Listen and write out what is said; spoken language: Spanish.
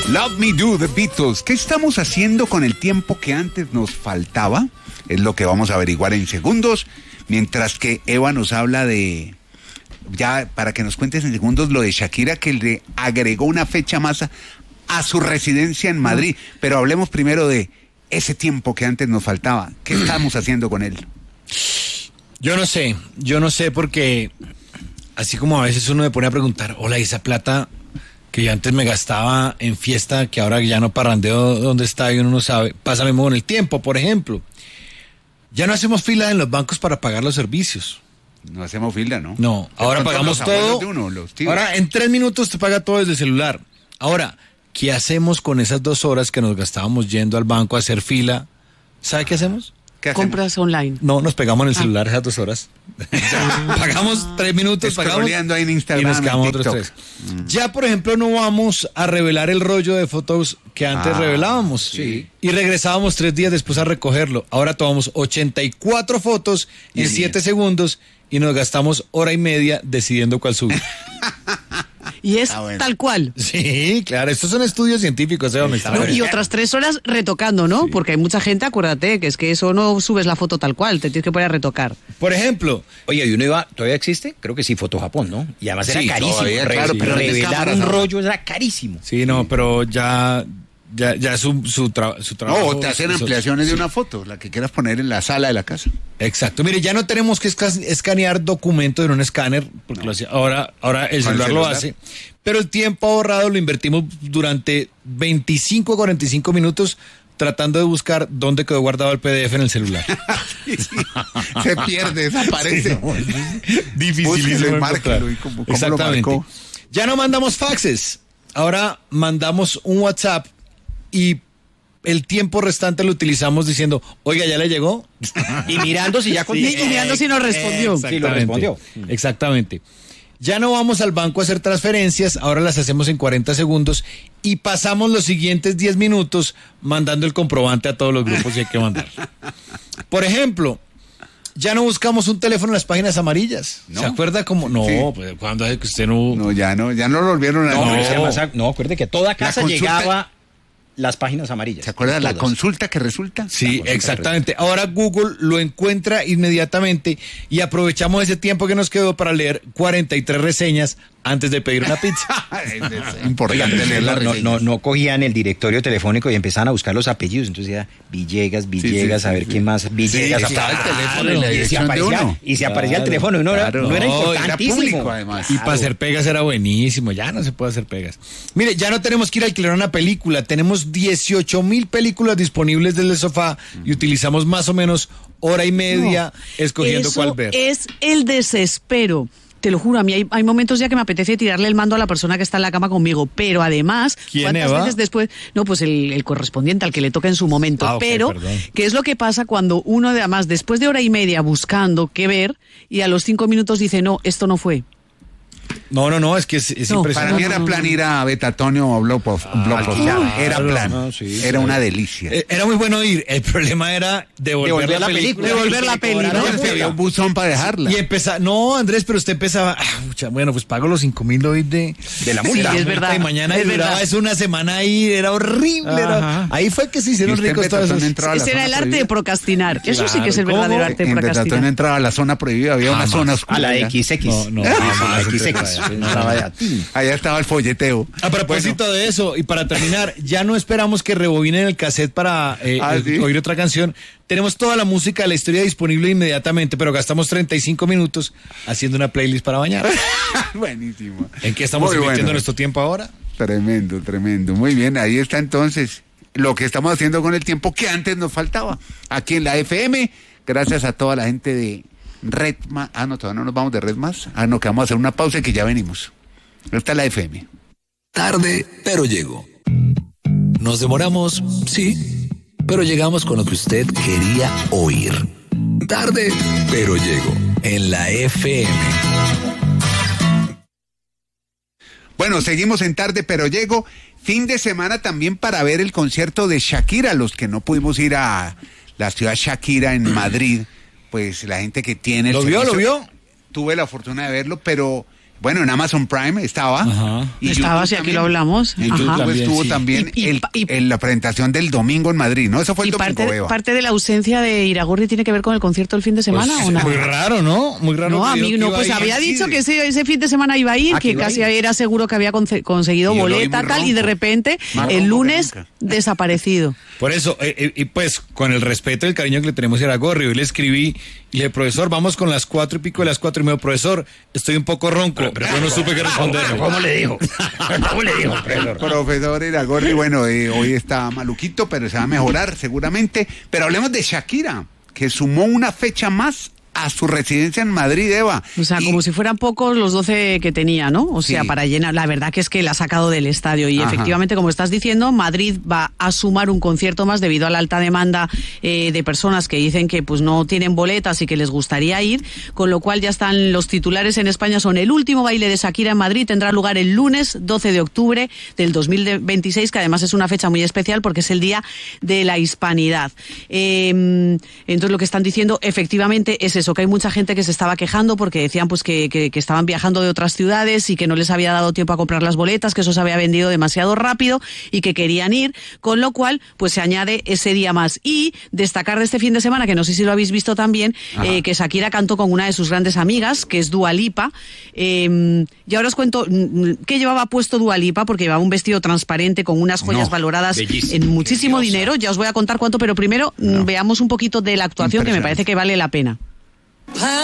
Love Me Do, The Beatles. ¿Qué estamos haciendo con el tiempo que antes nos faltaba? Es lo que vamos a averiguar en segundos, mientras que Eva nos habla de, ya para que nos cuentes en segundos lo de Shakira, que le agregó una fecha más a su residencia en Madrid. Pero hablemos primero de ese tiempo que antes nos faltaba. ¿Qué estamos haciendo con él? Yo no sé porque así como a veces uno me pone a preguntar, hola, ¿y esa plata que yo antes me gastaba en fiesta, que ahora ya no parrandeo dónde está y uno no sabe? Pasa lo mismo con el tiempo, por ejemplo. Ya no hacemos fila en los bancos para pagar los servicios. No hacemos fila, ¿no? No, ahora pagamos todo. Ahora en 3 minutos te paga todo desde el celular. Ahora, ¿qué hacemos con esas 2 horas que nos gastábamos yendo al banco a hacer fila? ¿Sabe qué hacemos? Compras online. No, nos pegamos en el celular esas 2 horas. Pagamos 3 minutos, pagamos ahí en Instagram, y nos quedamos en otros 3. Ya, por ejemplo, no vamos a revelar el rollo de fotos que antes revelábamos. Sí. Y regresábamos 3 días después a recogerlo. Ahora tomamos 84 fotos en 7 segundos y nos gastamos 1:30 decidiendo cuál subir. Y es tal cual. Sí, claro, estos son estudios científicos. Y otras 3 horas retocando, ¿no? Sí. Porque hay mucha gente, acuérdate, que es que eso no subes la foto tal cual, te tienes que poner a retocar. Por ejemplo. Oye, y uno iba, ¿todavía existe? Creo que sí, Foto Japón, ¿no? Y además era carísimo. Todavía, claro, pero revelar un rollo era carísimo. Sí, no, pero ya su trabajo. No, o te hacen ampliaciones de una foto, la que quieras poner en la sala de la casa. Exacto. Mire, ya no tenemos que escanear documentos en un escáner, porque ahora el celular lo hace, pero el tiempo ahorrado lo invertimos durante 25 a 45 minutos tratando de buscar dónde quedó guardado el PDF en el celular. Sí. Se pierde, desaparece. Dificilísimo márquelo y cómo exactamente. Lo marcó. Ya no mandamos faxes, ahora mandamos un WhatsApp y el tiempo restante lo utilizamos diciendo, oiga, ¿ya le llegó? Y mirando si ya contestó. Y mirando si nos respondió. Sí, lo respondió. Exactamente. Ya no vamos al banco a hacer transferencias, ahora las hacemos en 40 segundos y pasamos los siguientes 10 minutos mandando el comprobante a todos los grupos que hay que mandar. Por ejemplo, ya no buscamos un teléfono en las páginas amarillas. ¿No? ¿Se acuerda cómo? No, sí. Pues cuando hace que usted no... No, ya no lo volvieron a... No, acuerde que toda casa llegaba... Las páginas amarillas. ¿Se acuerdan la consulta que resulta? Sí, exactamente. Ahora Google lo encuentra inmediatamente y aprovechamos ese tiempo que nos quedó para leer 43 reseñas antes de pedir una pizza. Es importante leer la reseña. No cogían el directorio telefónico y empezaban a buscar los apellidos. Entonces era Villegas, a ver quién más. Villegas, estaba el teléfono en la dirección de uno. Y se aparecía el teléfono. No era importantísimo. Era público, además. Y para hacer pegas era buenísimo. Ya no se puede hacer pegas. Mire, ya no tenemos que ir a alquilar una película. Tenemos 18,000 películas disponibles desde el sofá y utilizamos más o menos 1:30 escogiendo cuál ver. Es el desespero. Te lo juro, a mí hay momentos ya que me apetece tirarle el mando a la persona que está en la cama conmigo, pero además, ¿cuántas veces después? No, pues el correspondiente al que le toca en su momento, pero ¿qué es lo que pasa cuando uno además después de 1:30 buscando qué ver y a los 5 minutos dice, no, esto no fue? No, es que es impresionante. Para mí era plan ir a Betatonio o Blockbuster. Era plan. Era una delicia. Era muy bueno ir. El problema era devolver la película. Devolver la película. No, había un buzón para dejarla. Y empezar. No, Andrés, pero usted pensaba, bueno, pues pago los 5,000 hoy de la multa. Sí, es verdad. Y mañana duraba eso una semana ahí. Era horrible. Ahí fue que se hicieron ricos todos esos. Ese era el arte de procrastinar. Eso sí que es el verdadero arte de procrastinar. En Betatonio entraba a la zona prohibida. Había una zona oscura. A la XX. No, a la XX. Allá estaba el folleteo. A propósito de eso, y para terminar, ya no esperamos que rebobinen el cassette para oír otra canción. Tenemos toda la música de la historia disponible inmediatamente, pero gastamos 35 minutos haciendo una playlist para bañar. Buenísimo. ¿En qué estamos invirtiendo nuestro tiempo ahora? Tremendo. Muy bien, ahí está entonces lo que estamos haciendo con el tiempo que antes nos faltaba. Aquí en la FM, gracias a toda la gente de Red Más. Todavía no nos vamos de Red Más. Que vamos a hacer una pausa y que ya venimos. Esta es la FM. Tarde, pero llego. Nos demoramos, sí, pero llegamos con lo que usted quería oír. Tarde, pero llego. En la FM. Bueno, seguimos en Tarde, pero llego. Fin de semana también para ver el concierto de Shakira. Los que no pudimos ir a la ciudad Shakira en Madrid, pues la gente que tiene... ¿Lo vio? Tuve la fortuna de verlo, pero Bueno, en Amazon Prime estaba. Ajá. Y Estaba, si aquí lo hablamos. En Ajá. YouTube estuvo Sí. también en la presentación del domingo en Madrid, ¿no? Eso fue el Y domingo, Eva. parte de la ausencia de Iragorri tiene que ver con el concierto del fin de semana, Pues, ¿o no? muy raro, ¿no? Muy raro. No, que a dijo mí que no, iba pues a ir. había coincide. dicho que ese fin de semana iba a ir, Ah, que que iba a casi ir. era seguro que había conseguido Y yo lo vi boleta, muy tal, y de ronco. repente, Más ronco el que lunes, nunca. desaparecido. Por eso, y pues con el respeto y el cariño que le tenemos a Iragorri, hoy le escribí y le dije, profesor, vamos con las 4 y pico de las 4 y medio, profesor, estoy un poco ronco, pero yo no supe qué responderle. ¿Cómo le dijo? ¿Cómo le dijo, profesor? Profesor Iragorri, bueno, hoy está maluquito, pero se va a mejorar seguramente. Pero hablemos de Shakira, que sumó una fecha más a su residencia en Madrid, Eva. O sea, como si fueran pocos los 12 que tenía, ¿no? O sea, Sí. para llenar. La verdad que es que la ha sacado del estadio. Y Ajá. efectivamente, como estás diciendo, Madrid va a sumar un concierto más debido a la alta demanda de personas que dicen que pues no tienen boletas y que les gustaría ir. Con lo cual ya están los titulares en España. Son el último baile de Shakira en Madrid. Tendrá lugar el lunes 12 de octubre del 2026, que además es una fecha muy especial porque es el Día de la Hispanidad. Entonces lo que están diciendo efectivamente es eso, que hay mucha gente que se estaba quejando porque decían pues que estaban viajando de otras ciudades y que no les había dado tiempo a comprar las boletas, que eso se había vendido demasiado rápido y que querían ir, con lo cual pues se añade ese día más. Y destacar de este fin de semana, que no sé si lo habéis visto también, que Shakira cantó con una de sus grandes amigas, que es Dua Lipa, y ahora os cuento qué llevaba puesto Dua Lipa, porque llevaba un vestido transparente con unas joyas valoradas bellísimo, en muchísimo dinero. Ya os voy a contar cuánto, pero primero veamos un poquito de la actuación, que me parece que vale la pena.